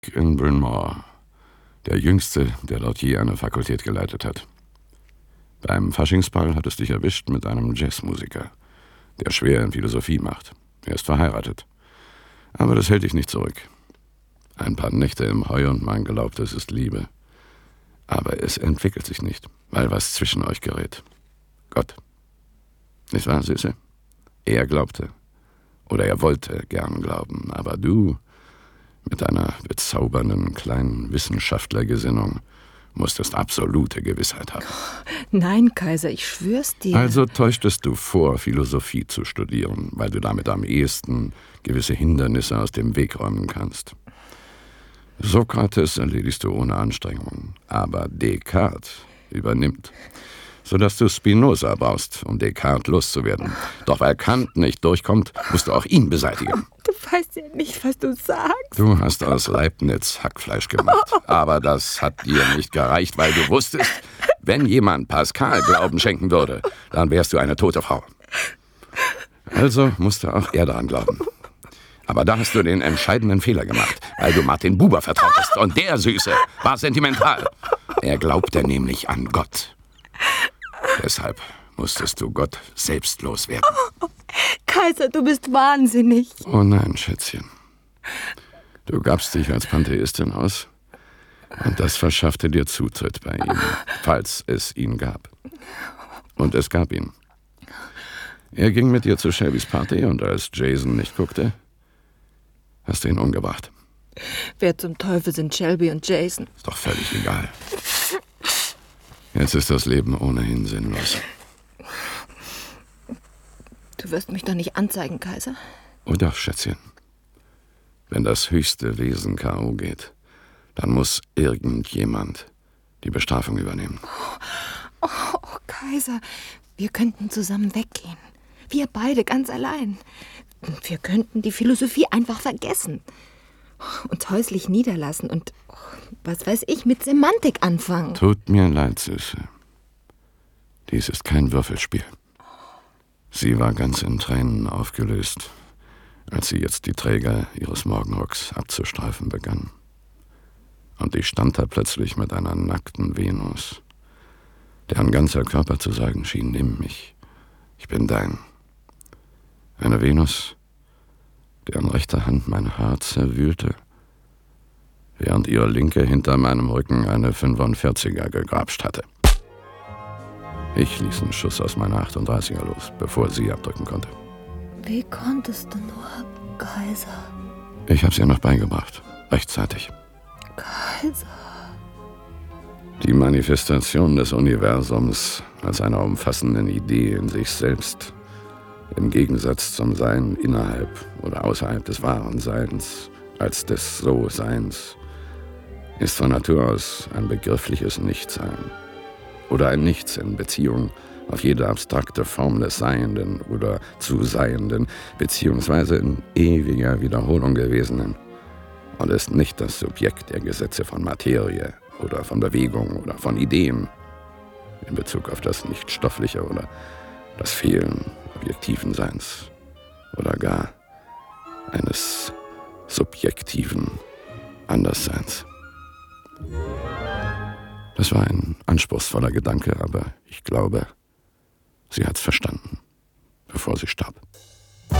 in Bryn Mawr, der Jüngste, der dort je eine Fakultät geleitet hat. Beim Faschingsball hat es dich erwischt mit einem Jazzmusiker, der schwer in Philosophie macht. Er ist verheiratet. Aber das hält dich nicht zurück. Ein paar Nächte im Heu und man glaubt, es ist Liebe. Aber es entwickelt sich nicht, weil was zwischen euch gerät. Gott. Nicht wahr, Süße? Er glaubte. Oder er wollte gern glauben. Aber du, mit deiner bezaubernden kleinen Wissenschaftlergesinnung, musstest absolute Gewissheit haben. Nein, Kaiser, ich schwör's dir. Also täuschtest du vor, Philosophie zu studieren, weil du damit am ehesten gewisse Hindernisse aus dem Weg räumen kannst. Sokrates erledigst du ohne Anstrengung, aber Descartes übernimmt, sodass du Spinoza brauchst, um Descartes loszuwerden. Doch weil Kant nicht durchkommt, musst du auch ihn beseitigen. Du weißt ja nicht, was du sagst. Du hast aus Leibniz Hackfleisch gemacht, aber das hat dir nicht gereicht, weil du wusstest, wenn jemand Pascal Glauben schenken würde, dann wärst du eine tote Frau. Also musste auch er daran glauben. Aber da hast du den entscheidenden Fehler gemacht, weil du Martin Buber vertrautest. Und der Süße war sentimental. Er glaubte nämlich an Gott. Deshalb musstest du Gott selbst loswerden. Kaiser, du bist wahnsinnig. Oh nein, Schätzchen. Du gabst dich als Pantheistin aus. Und das verschaffte dir Zutritt bei ihm, falls es ihn gab. Und es gab ihn. Er ging mit dir zu Shelbys Party und als Jason nicht guckte, hast du ihn umgebracht. Wer zum Teufel sind Shelby und Jason? Ist doch völlig egal. Jetzt ist das Leben ohnehin sinnlos. Du wirst mich doch nicht anzeigen, Kaiser? Oh doch, Schätzchen. Wenn das höchste Wesen K.O. geht, dann muss irgendjemand die Bestrafung übernehmen. Oh, Kaiser, wir könnten zusammen weggehen. Wir beide ganz allein. Wir könnten die Philosophie einfach vergessen. Uns häuslich niederlassen und, was weiß ich, mit Semantik anfangen. Tut mir leid, Süße. Dies ist kein Würfelspiel. Sie war ganz in Tränen aufgelöst, als sie jetzt die Träger ihres Morgenrocks abzustreifen begann. Und ich stand da plötzlich mit einer nackten Venus, deren ganzer Körper zu sagen schien, nimm mich, ich bin dein. Eine Venus, deren rechte Hand mein Haar zerwühlte, während ihre linke hinter meinem Rücken eine 45er gegrapscht hatte. Ich ließ einen Schuss aus meiner 38er los, bevor sie abdrücken konnte. Wie konntest du nur, Kaiser? Ich hab's ihr noch beigebracht, rechtzeitig. Kaiser. Die Manifestation des Universums als einer umfassenden Idee in sich selbst, im Gegensatz zum Sein innerhalb oder außerhalb des wahren Seins, als des So-Seins, ist von Natur aus ein begriffliches Nichtsein. Oder ein Nichts in Beziehung auf jede abstrakte Form des Seienden oder Zuseienden, beziehungsweise in ewiger Wiederholung gewesenen. Und ist nicht das Subjekt der Gesetze von Materie oder von Bewegung oder von Ideen in Bezug auf das Nichtstoffliche oder das Fehlen objektiven Seins oder gar eines subjektiven Andersseins. Das war ein anspruchsvoller Gedanke, aber ich glaube, sie hat's verstanden, bevor sie starb.